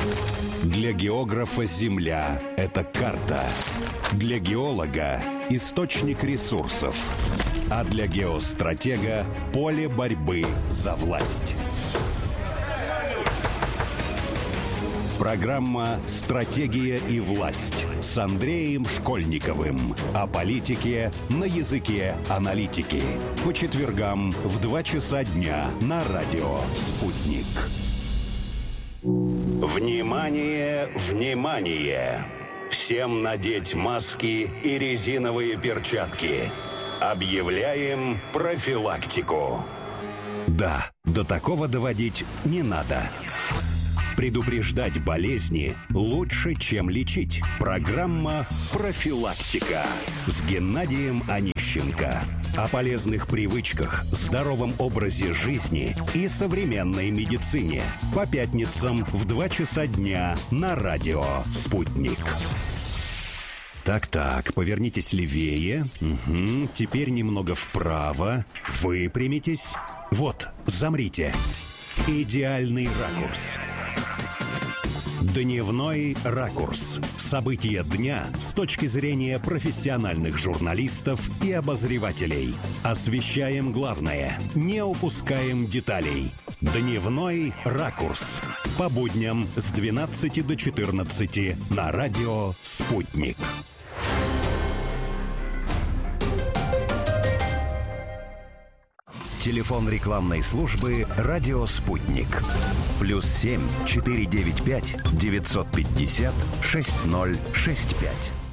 Для географа Земля – это карта. Для геолога – источник ресурсов. А для геостратега – поле борьбы за власть. Программа «Стратегия и власть» с Андреем Школьниковым. О политике на языке аналитики. По четвергам в 2 часа дня на радио «Спутник». Внимание, внимание! Всем надеть маски и резиновые перчатки. Объявляем профилактику. Да, до такого доводить не надо. Предупреждать болезни лучше, чем лечить. Программа «Профилактика» с Геннадием Онищенко. О полезных привычках, здоровом образе жизни и современной медицине. По пятницам в 2 часа дня на радио «Спутник». Так, повернитесь левее. Угу. Теперь немного вправо. Выпрямитесь. Вот, замрите. Идеальный ракурс. Дневной ракурс. События дня с точки зрения профессиональных журналистов и обозревателей. Освещаем главное, не упускаем деталей. Дневной ракурс. По будням с 12 до 14 на радио «Спутник». Телефон рекламной службы «Радио Спутник». +7 495 950 6065.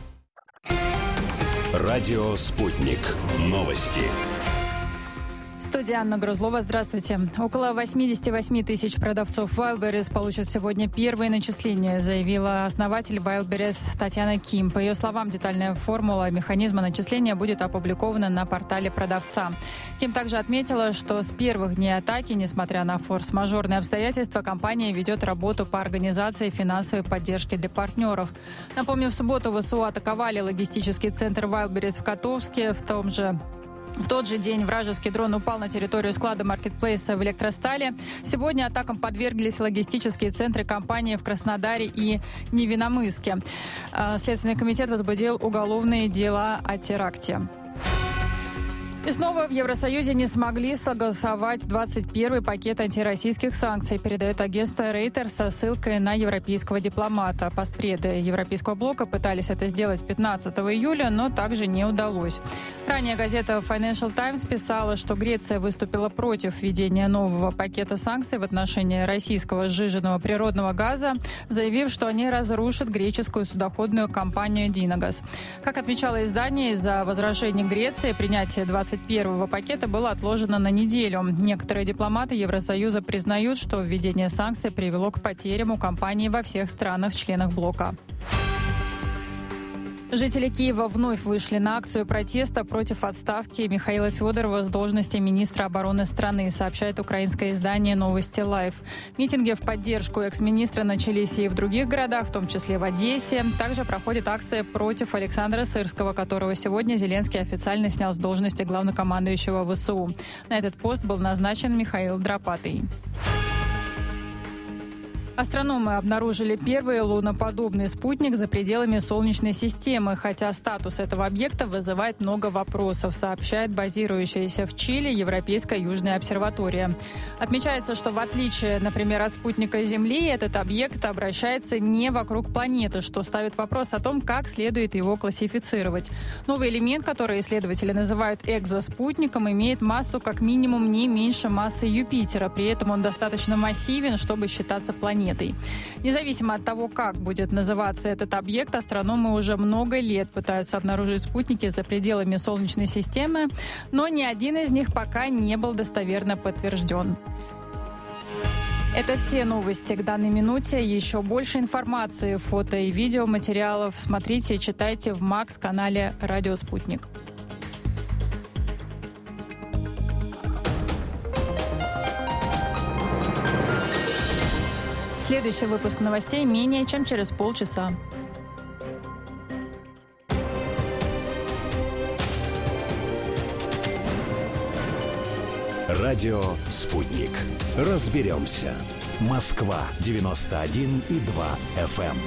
Радио Спутник. Новости. Студия Анна Грузлова. Здравствуйте. Около 88 тысяч продавцов Wildberries получат сегодня первые начисления, заявила основатель Wildberries Татьяна Ким. По ее словам, детальная формула механизма начисления будет опубликована на портале продавца. Ким также отметила, что с первых дней атаки, несмотря на форс-мажорные обстоятельства, компания ведет работу по организации финансовой поддержки для партнеров. Напомню, в субботу ВСУ атаковали логистический центр Wildberries в Котовске. В тот же день вражеский дрон упал на территорию склада маркетплейса в Электростале. Сегодня атакам подверглись логистические центры компании в Краснодаре и Невиномысске. Следственный комитет возбудил уголовные дела о теракте. И снова в Евросоюзе не смогли согласовать 21-й пакет антироссийских санкций, передает агентство Рейтер со ссылкой на европейского дипломата. Постпреды Европейского блока пытались это сделать 15 июля, но также не удалось. Ранее газета Financial Times писала, что Греция выступила против введения нового пакета санкций в отношении российского сжиженного природного газа, заявив, что они разрушат греческую судоходную компанию «Динагаз». Как отмечало издание, из-за возражений Греции принятие 21-го пакета было отложено на неделю. Некоторые дипломаты Евросоюза признают, что введение санкций привело к потерям у компании во всех странах-членах блока. Жители Киева вновь вышли на акцию протеста против отставки Михаила Федорова с должности министра обороны страны, сообщает украинское издание «Новости Лайв». Митинги в поддержку экс-министра начались и в других городах, в том числе в Одессе. Также проходит акция против Александра Сырского, которого сегодня Зеленский официально снял с должности главнокомандующего ВСУ. На этот пост был назначен Михаил Драпатый. Астрономы обнаружили первый луноподобный спутник за пределами Солнечной системы, хотя статус этого объекта вызывает много вопросов, сообщает базирующаяся в Чили Европейская Южная обсерватория. Отмечается, что в отличие, например, от спутника Земли, этот объект обращается не вокруг планеты, что ставит вопрос о том, как следует его классифицировать. Новый элемент, который исследователи называют экзоспутником, имеет массу как минимум не меньше массы Юпитера. При этом он достаточно массивен, чтобы считаться планетой. Независимо от того, как будет называться этот объект, астрономы уже много лет пытаются обнаружить спутники за пределами Солнечной системы, но ни один из них пока не был достоверно подтвержден. Это все новости к данной минуте. Еще больше информации, фото и видеоматериалов смотрите и читайте в Макс-канале «Радио Спутник». Следующий выпуск новостей менее чем через полчаса. Радио «Спутник». Разберемся. Москва 91,2 FM.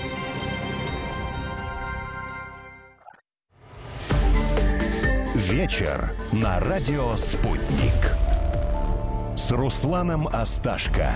Вечер на радио «Спутник» с Русланом Асташко.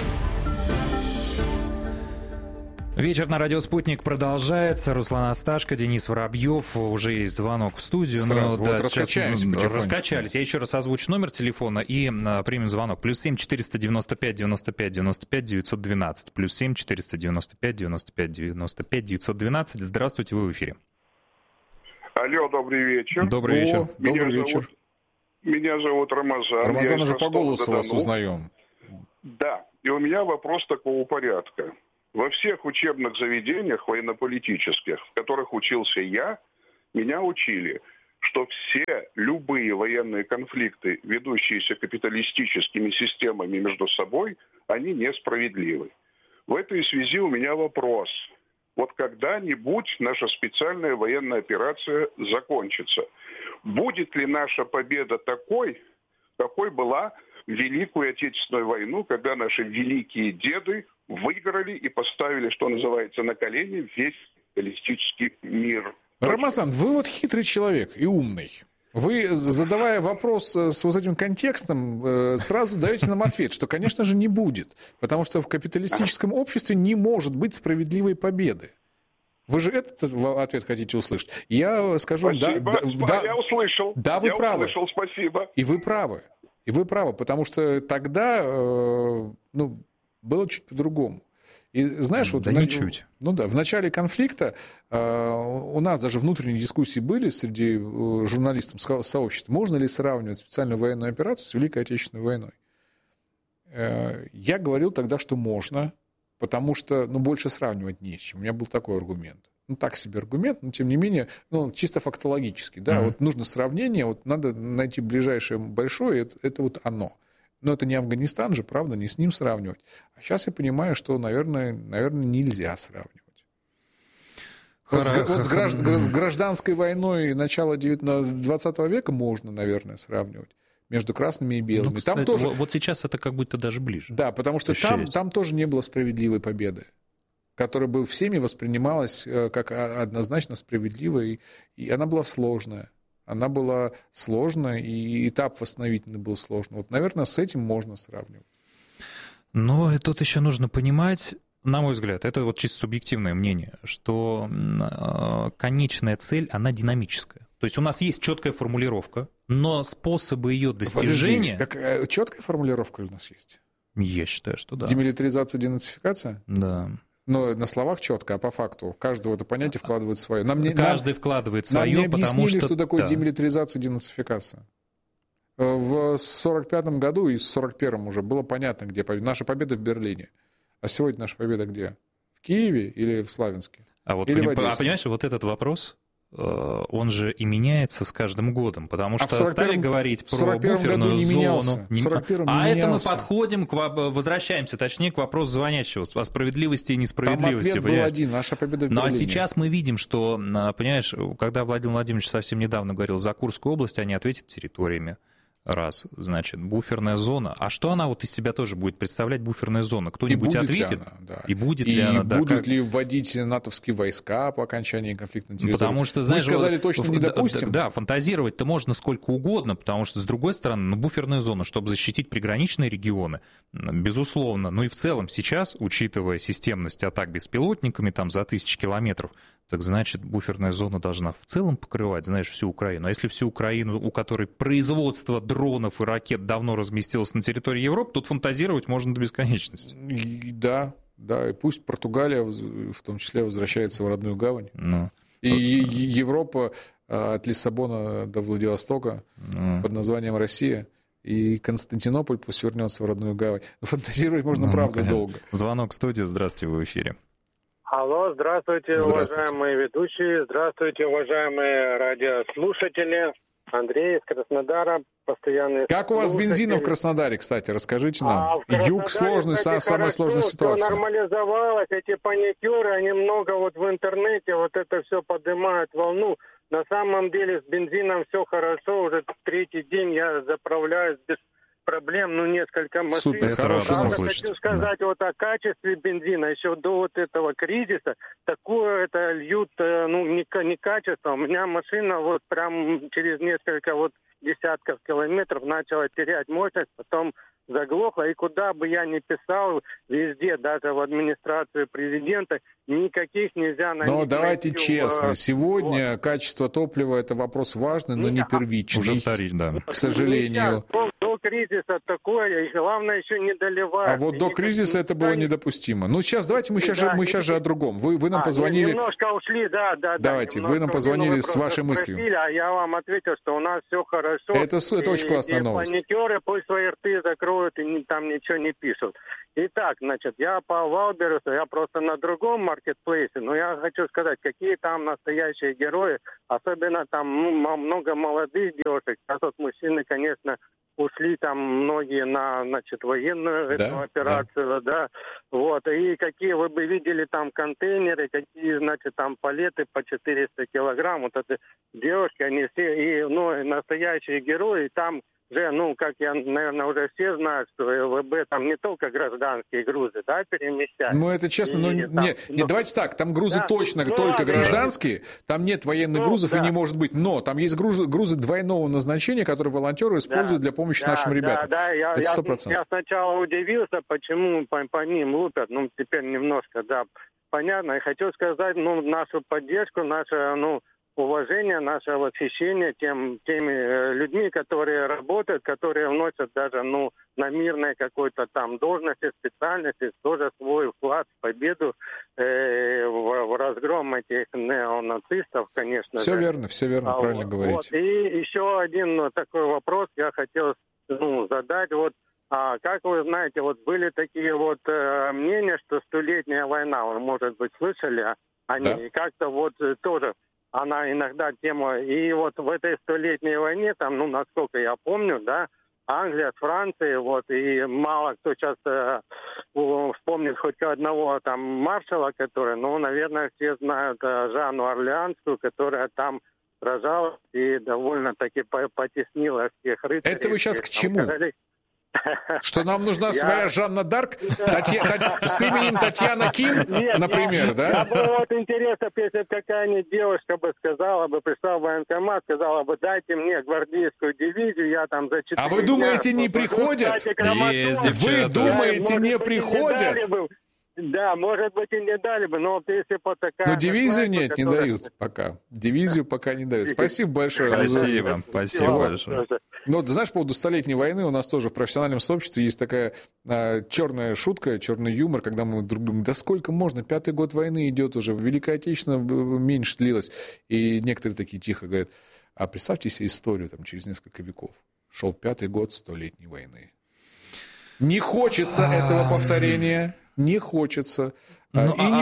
Вечер на радио «Спутник» продолжается. Руслан Асташко, Денис Воробьев. Уже есть звонок в студию. Сразу, но, да, раскачались. Я еще раз озвучу номер телефона и примем звонок. +7 495 95 95 912. +7 495 95 95 912. Здравствуйте, вы в эфире. Алло, добрый вечер. Добрый вечер. Добрый вечер. Меня зовут Рамазан. Рамазан, уже по голосу вас узнаем. Да, и у меня вопрос такого порядка. Во всех учебных заведениях военно-политических, в которых учился я, меня учили, что все любые военные конфликты, ведущиеся капиталистическими системами между собой, они несправедливы. В этой связи у меня вопрос. Вот когда-нибудь наша специальная военная операция закончится. Будет ли наша победа такой, какой была в Великую Отечественную войну, когда наши великие деды выиграли и поставили, что называется, на колени весь капиталистический мир? Рамазан, вы вот хитрый человек и умный. Вы, задавая вопрос с вот этим контекстом, сразу даете нам ответ, что, конечно же, не будет. Потому что в капиталистическом обществе не может быть справедливой победы. Вы же этот ответ хотите услышать? Я скажу, спасибо. Я услышал. Да, вы правы. Услышал, спасибо. И вы правы. И вы правы, потому что тогда было чуть по-другому. И знаешь, вот да ничуть. В начале конфликта у нас даже внутренние дискуссии были среди журналистов сообщества, можно ли сравнивать специальную военную операцию с Великой Отечественной войной. Я говорил тогда, что можно, потому что больше сравнивать не с чем. У меня был такой аргумент. Так себе аргумент, но тем не менее, чисто фактологически. Да, вот нужно сравнение, вот надо найти ближайшее большое, это вот оно. Но это не Афганистан же, правда, не с ним сравнивать. А сейчас я понимаю, что, наверное, нельзя сравнивать. С гражданской войной начала 20 века можно, наверное, сравнивать. Между красными и белыми. Кстати, там тоже... вот сейчас это как будто даже ближе. Да, потому что там тоже не было справедливой победы, которая бы всеми воспринималась как однозначно справедливой, и она была сложная. Она была сложная, и этап восстановительный был сложный. Вот, наверное, с этим можно сравнивать. Но тут еще нужно понимать, на мой взгляд, это вот чисто субъективное мнение, что конечная цель, она динамическая. То есть у нас есть четкая формулировка, но способы ее достижения... Подожди, четкая формулировка у нас есть? Я считаю, что да. Демилитаризация, денацификация? Да. Но на словах четко, а по факту каждое это понятие вкладывает свое. Каждый вкладывает свое, нам не потому объяснили, что такое демилитаризация и денацификация. В 1945 году и в 1941 уже было понятно, где победа. Наша победа в Берлине. А сегодня наша победа где? В Киеве или в Славянске? Понимаешь, вот этот вопрос, он же и меняется с каждым годом, потому что стали говорить про буферную зону. Это мы подходим, возвращаемся, точнее, к вопросу звонящего о справедливости и несправедливости. Там ответ был один, наша победа в Берлине. Ну а сейчас мы видим, что, понимаешь, когда Владимир Владимирович совсем недавно говорил за Курскую область, они ответят территориями. Раз, значит, буферная зона. А что она вот из себя тоже будет представлять, буферная зона? Кто-нибудь ответит? И будет ли она? Да, будут ли вводить натовские войска по окончании конфликта на территории? Потому что, знаешь, мы сказали, точно не допустим. Да, фантазировать-то можно сколько угодно, потому что, с другой стороны, буферная зона, чтобы защитить приграничные регионы, безусловно. Ну и в целом сейчас, учитывая системность атак беспилотниками там за 1000 километров, так значит, буферная зона должна в целом покрывать, знаешь, всю Украину. А если всю Украину, у которой производство дронов и ракет давно разместилось на территории Европы, тут фантазировать можно до бесконечности. Да, и пусть Португалия в том числе возвращается в родную гавань. И Европа от Лиссабона до Владивостока под названием Россия. И Константинополь пусть вернется в родную гавань. Фантазировать можно, правда, долго. Звонок в студию. Здравствуйте, вы в эфире. Алло, здравствуйте, уважаемые ведущие, здравствуйте, уважаемые радиослушатели. Андрей из Краснодара, постоянный Как у вас бензина в Краснодаре, кстати, расскажите нам. Юг сложный, самая сложная ситуация. Все нормализовалось, эти паникеры, они много вот в интернете, вот это все поднимают волну. На самом деле с бензином все хорошо, уже третий день я заправляюсь проблем, несколько машин. Супер, это хорошо радостно Правда, слышать. хочу сказать вот о качестве бензина. Еще до вот этого кризиса такое это льют, не качество. У меня машина вот прям через несколько вот десятков километров начала терять мощность, потом заглохла. И куда бы я ни писал, везде, даже в администрацию президента, никаких нельзя найти. Но давайте честно, сегодня качество топлива – это вопрос важный, но не первичный. Уже вторить, да. К сожалению. До кризиса такое, и главное еще не доливать. А вот до кризиса это было недопустимо. Ну, сейчас давайте мы сейчас же о другом. Вы нам позвонили. Немножко ушли, да. Давайте, вы нам позвонили с вашей мыслью. А я вам ответил, что у нас все хорошо. Это очень классная новость. Паникеры пусть свои рты закроют и там ничего не пишут. Итак, значит, я по Вайлбересу, я просто на другом маркетплейсе, но я хочу сказать, какие там настоящие герои, особенно там много молодых девушек. Сейчас вот мужчины, конечно, ушли там многие на, значит, военную операцию, да. Вот, и какие вы бы видели там контейнеры, какие, значит, там палеты по 400 килограмм, вот это девушки, они все, и настоящие герои, там же, как я, наверное, уже все знают, что ВВБ там не только гражданские грузы, да, перемещают. Ну, это честно, давайте так, там грузы только гражданские, там нет военных грузов и не может быть, но там есть грузы двойного назначения, которые волонтеры используют для помощи нашим ребятам. Да, я 100%. Я сначала удивился, почему по ним лупят, теперь немножко, да, понятно. И хочу сказать, нашу поддержку, наше, уважение, наше восхищение теми людьми, которые работают, которые вносят даже, на мирной какой-то там должности, специальности, тоже свой вклад в победу, в разгром этих неонацистов, конечно. Все верно, правильно говорите. Вот. И еще один такой вопрос я хотел задать. Вот, как вы знаете, вот были такие вот мнения, что столетняя война, вы, может быть, слышали о ней, да. И как-то вот тоже она иногда тема, и вот в этой столетней войне, там, насколько я помню, да, Англия с Францией, вот, и мало кто сейчас вспомнит хоть одного там маршала, который, наверное, все знают Жанну Орлеанскую, которая там сражалась и довольно-таки потеснила всех рыцарей. Это вы сейчас к чему? Что нам нужна своя Жанна Дарк с именем Татьяна Ким, например, да? Я бы вот интересно, если какая-нибудь девушка бы сказала бы, пришла в военкомат, сказала бы, дайте мне гвардейскую дивизию, я там за 4 А вы думаете, не приходят? Вы думаете, не приходят? Да, может быть, и не дали бы, но вот если бы такая... Но дивизию нет, не дают пока. Дивизию пока не дают. Спасибо большое. Спасибо большое. Ну, ты знаешь, по поводу столетней войны у нас тоже в профессиональном сообществе есть такая черная шутка, черный юмор, когда мы друг другу, да сколько можно, 5-й год войны идет уже, Великая Отечественная меньше длилась. И некоторые такие тихо говорят, а представьте себе историю там, через несколько веков. Шел 5-й год Столетней войны. Не хочется этого повторения. Не хочется. И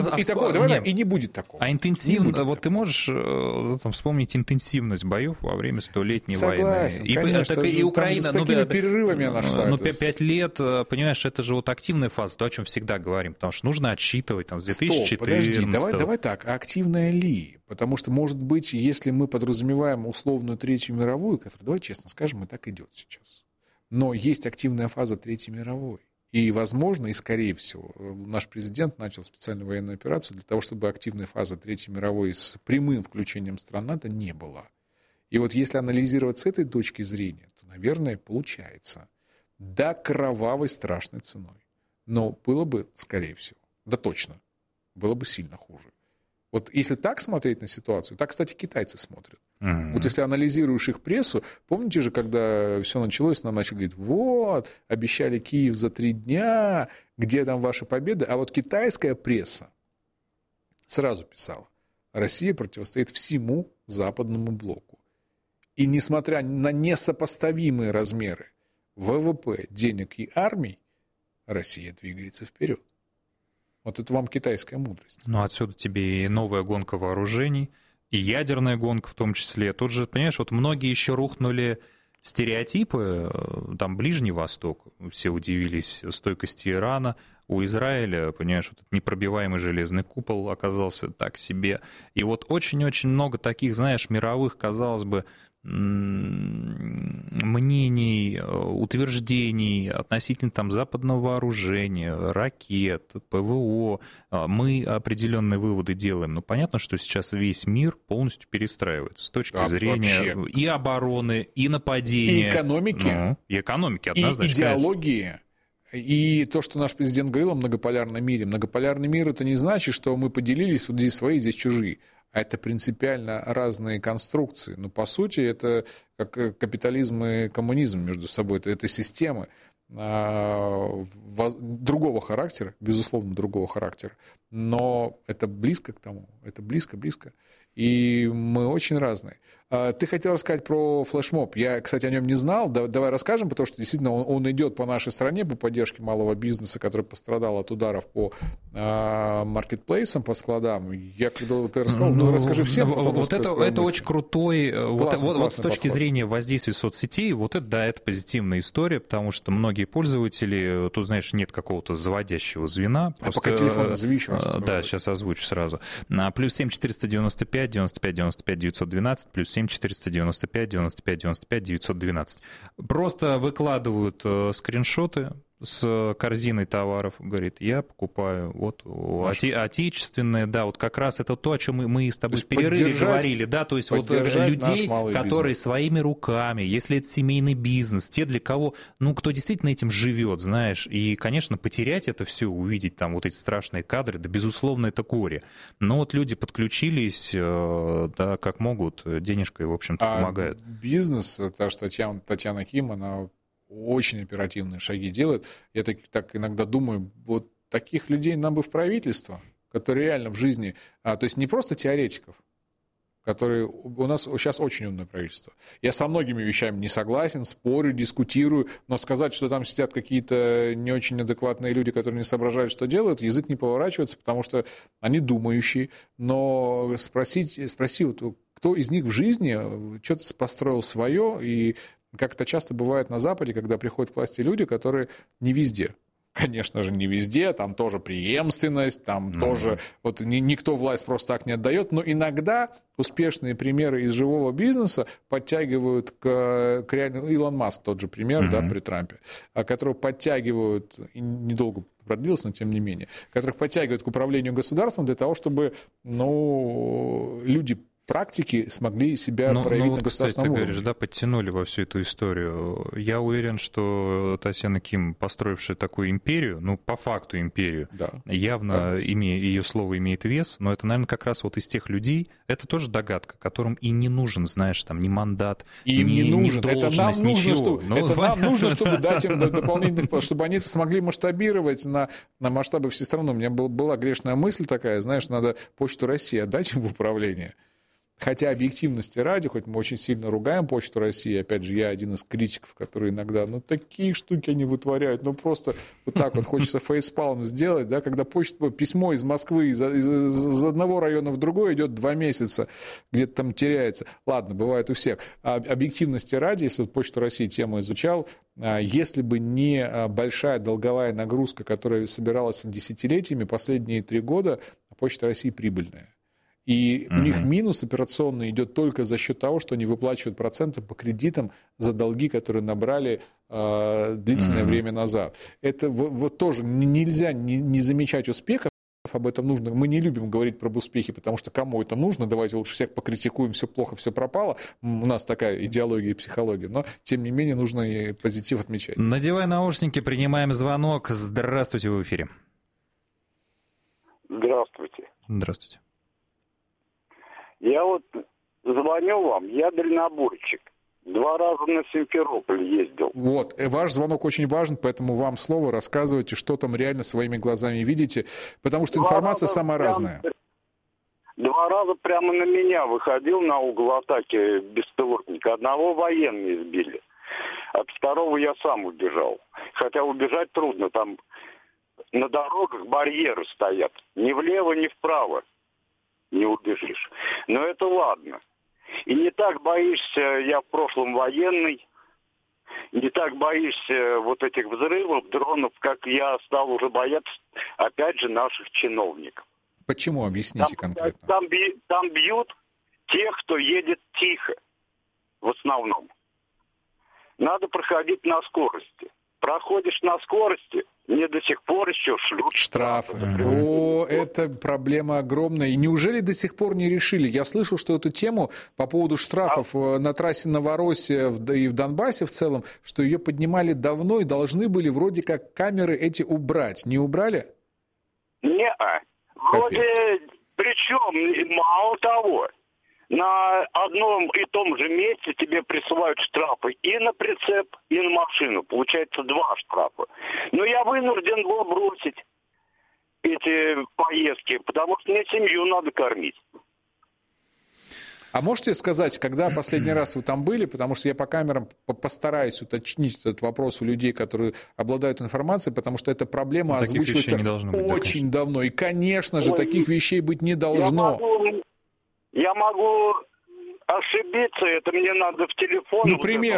не будет такого. А интенсивно, вот ты можешь вспомнить интенсивность боев во время Столетней войны. Конечно, и Украина, с такими перерывами она шла. 5 лет, понимаешь, это же вот активная фаза, то, о чем всегда говорим, потому что нужно отсчитывать там, с 2014. Подожди, давай так, а активная ли? Потому что, может быть, если мы подразумеваем условную Третью мировую, которая, давай честно скажем, и так идет сейчас. Но есть активная фаза Третьей мировой. И, возможно, и скорее всего, наш президент начал специальную военную операцию для того, чтобы активной фазы Третьей мировой с прямым включением стран НАТО не было. И вот если анализировать с этой точки зрения, то, наверное, получается, да, кровавой страшной ценой. Но было бы, скорее всего, да точно, было бы сильно хуже. Вот если так смотреть на ситуацию, так, кстати, китайцы смотрят. Вот если анализируешь их прессу, помните же, когда все началось, нам начали говорить, вот, обещали Киев за 3 дня, где там ваши победы? А вот китайская пресса сразу писала, Россия противостоит всему западному блоку. И несмотря на несопоставимые размеры ВВП, денег и армий, Россия двигается вперед. Вот это вам китайская мудрость. Ну, отсюда тебе и новая гонка вооружений, и ядерная гонка в том числе. Тут же, понимаешь, вот многие еще рухнули стереотипы, там Ближний Восток, все удивились стойкости Ирана, у Израиля, понимаешь, вот этот непробиваемый железный купол оказался так себе. И вот очень-очень много таких, знаешь, мировых, казалось бы, мнений, утверждений относительно там западного вооружения, ракет, ПВО, мы определенные выводы делаем. Но понятно, что сейчас весь мир полностью перестраивается с точки зрения вообще и обороны, и нападения. И экономики. И экономики, однозначно. И идеологии. И то, что наш президент говорил о многополярном мире. Многополярный мир — это не значит, что мы поделились, вот здесь свои, здесь чужие. А это принципиально разные конструкции. Но, по сути, это как капитализм и коммунизм между собой. Это системы другого характера, безусловно, другого характера. Но это близко к тому. Это близко. И мы очень разные. Ты хотел рассказать про флешмоб. Я, кстати, о нем не знал. Давай расскажем, потому что действительно он идет по нашей стране, по поддержке малого бизнеса, который пострадал от ударов по маркетплейсам, по складам. Я когда ты рассказал, расскажи всем. Вот это очень крутой. Вот с точки подход. зрения воздействия соцсетей, вот это, да, это позитивная история, потому что многие пользователи, тут, знаешь, нет какого-то заводящего звена. Пока телефон назови еще раз. Да, сейчас озвучу сразу. Плюс 7 495 95 95 912, плюс 7 495 95 95 912. Просто выкладывают скриншоты с корзиной товаров, говорит, я покупаю вот отечественные, да, вот как раз это то, о чем мы с тобой в перерыве говорили, да, то есть вот людей, которые своими руками, если это семейный бизнес, те, для кого, кто действительно этим живет, знаешь, и, конечно, потерять это все, увидеть там вот эти страшные кадры, да, безусловно, это горе. Но вот люди подключились, да, как могут, денежкой, в общем-то, помогают. Бизнес, та что Татьяна Ким, она очень оперативные шаги делает. Я так иногда думаю, вот таких людей нам бы в правительство, которые реально в жизни, то есть не просто теоретиков, которые у нас сейчас очень умное правительство. Я со многими вещами не согласен, спорю, дискутирую, но сказать, что там сидят какие-то не очень адекватные люди, которые не соображают, что делают, язык не поворачивается, потому что они думающие. Но спроси, вот, кто из них в жизни что-то построил свое, и как это часто бывает на Западе, когда приходят к власти люди, которые не везде. Конечно же, не везде, там тоже преемственность, там тоже вот никто власть просто так не отдает, но иногда успешные примеры из живого бизнеса подтягивают к реальному. Илон Маск тот же пример, да, при Трампе, которого подтягивают, и недолго продлилось, но тем не менее, которых подтягивают к управлению государством для того, чтобы люди практики смогли себя проявить на государственном уровне. Ты говоришь, да, подтянули во всю эту историю. Я уверен, что Татьяна Ким, построившая такую империю, по факту империю, да, явно ее слово имеет вес, но это, наверное, как раз вот из тех людей, это тоже догадка, которым и не нужен, знаешь, там, ни мандат, ни должность, ничего. Нам нужно, чтобы дать им дополнительных, чтобы они смогли масштабировать на масштабы всей страны. У меня была грешная мысль такая, знаешь, надо Почту России отдать им в управление. Хотя объективности ради, хоть мы очень сильно ругаем Почту России, опять же, я один из критиков, которые иногда, такие штуки они вытворяют, просто вот так вот хочется фейспалм сделать, да, когда письмо из Москвы из одного района в другой идет 2 месяца, где-то там теряется. Ладно, бывает у всех. А объективности ради, если вот Почту России тему изучал, если бы не большая долговая нагрузка, которая собиралась десятилетиями, последние 3 года Почта России прибыльная. И у них минус операционный идет только за счет того, что они выплачивают проценты по кредитам за долги, которые набрали длительное время назад. Это вот тоже нельзя не замечать успехов, об этом нужно. Мы не любим говорить про успехи, потому что кому это нужно, давайте лучше всех покритикуем, все плохо, все пропало. У нас такая идеология и психология, но тем не менее нужно и позитив отмечать. Надевай наушники, принимаем звонок. Здравствуйте, вы в эфире. Здравствуйте. Здравствуйте. Я вот звоню вам, я дальнобойщик. 2 раза на Симферополь ездил. Вот, ваш звонок очень важен, поэтому вам слово, рассказывайте, что там реально своими глазами видите, потому что информация самая разная. 2 раза прямо на меня выходил на угол атаки беспилотника. Одного военные сбили, от второго я сам убежал. Хотя убежать трудно, там на дорогах барьеры стоят. Ни влево, ни вправо не убежишь. Но это ладно. И не так боишься, я в прошлом военный, не так боишься вот этих взрывов, дронов, как я стал уже бояться, опять же, наших чиновников. Почему? Объясните конкретно. Там бьют тех, кто едет тихо. в основном. Надо проходить на скорости. Проходишь на скорости, мне до сих пор еще шлют штрафы. О, это проблема огромная. И неужели до сих пор не решили? Я слышал, что эту тему по поводу штрафов на трассе Новороссия и в Донбассе в целом, что ее поднимали давно и должны были вроде как камеры эти убрать. Не убрали? Не-а. Вроде, причем, мало того, на одном и том же месте тебе присылают штрафы и на прицеп, и на машину. Получается 2 штрафа. Но я вынужден был бросить эти поездки, потому что мне семью надо кормить. А можете сказать, когда последний раз вы там были? Потому что я по камерам постараюсь уточнить этот вопрос у людей, которые обладают информацией, потому что эта проблема озвучивается очень давно. И, конечно же, таких вещей быть не должно. Я могу ошибиться, это мне надо в телефон. Ну, пример.